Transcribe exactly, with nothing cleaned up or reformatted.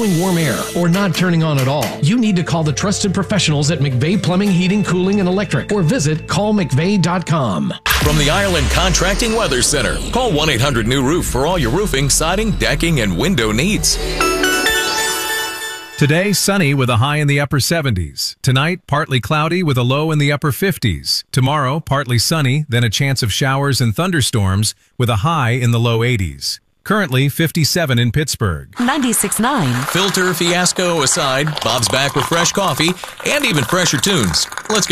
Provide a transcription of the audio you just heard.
blowing warm air, or not turning on at all, you need to call the trusted professionals at McVeigh Plumbing, Heating, Cooling, and Electric, or visit call mcveigh dot com. From the Ireland Contracting Weather Center, call one eight hundred new roof for all your roofing, siding, decking, and window needs. Today, sunny with a high in the upper seventies. Tonight, partly cloudy with a low in the upper fifties. Tomorrow, partly sunny, then a chance of showers and thunderstorms with a high in the low eighties. Currently fifty-seven in Pittsburgh. ninety-six point nine. Filter fiasco aside, Bob's back with fresh coffee and even fresher tunes. Let's go.